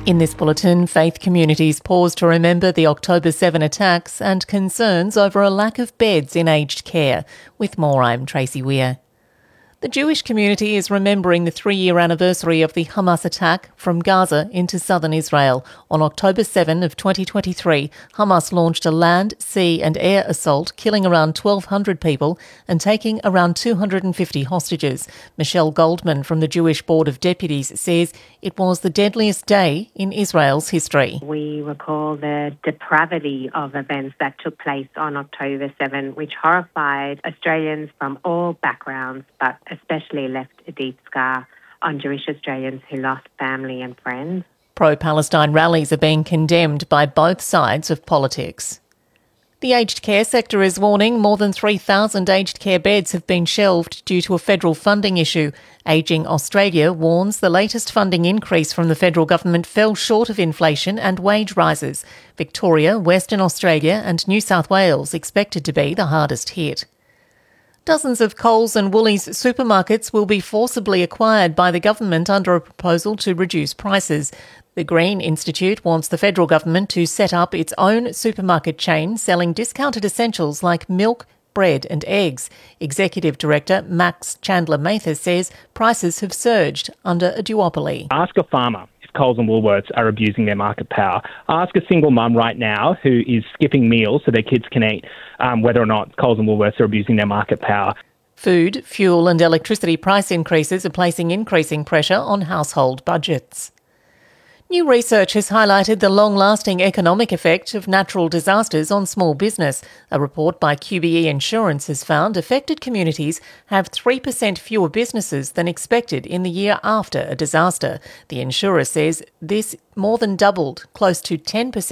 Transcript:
In this bulletin, faith communities pause to remember the October 7 attacks and concerns over a lack of beds in aged care. With more, I'm Tracy Weir. The Jewish community is remembering the 3-year anniversary of the Hamas attack from Gaza into southern Israel. On October 7 of 2023, Hamas launched a land, sea and air assault, killing around 1,200 people and taking around 250 hostages. Michelle Goldman from the Jewish Board of Deputies says it was the deadliest day in Israel's history. We recall the depravity of events that took place on October 7, which horrified Australians from all backgrounds, but especially left a deep scar on Jewish Australians who lost family and friends. Pro-Palestine rallies are being condemned by both sides of politics. The aged care sector is warning more than 3,000 aged care beds have been shelved due to a federal funding issue. Ageing Australia warns the latest funding increase from the federal government fell short of inflation and wage rises. Victoria, Western Australia and New South Wales expected to be the hardest hit. Dozens of Coles and Woolies supermarkets will be forcibly acquired by the government under a proposal to reduce prices. The Green Institute wants the federal government to set up its own supermarket chain selling discounted essentials like milk, bread and eggs. Executive Director Max Chandler-Mather says prices have surged under a duopoly. Ask a farmer if Coles and Woolworths are abusing their market power. Ask a single mum right now who is skipping meals so their kids can eat whether or not Coles and Woolworths are abusing their market power. Food, fuel and electricity price increases are placing increasing pressure on household budgets. New research has highlighted the long-lasting economic effect of natural disasters on small business. A report by QBE Insurance has found affected communities have 3% fewer businesses than expected in the year after a disaster. The insurer says this more than doubled, close to 10%